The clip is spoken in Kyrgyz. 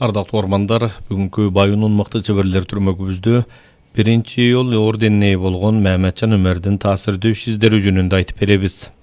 Ардактуу ormanдар, бүгүнкү Байунун мыкты чеберлер түрмөгүбүздө 1-жол орденине болгон Мehmetcan Ömer'дин таасирдүү издери жөнүндө айтып беребиз.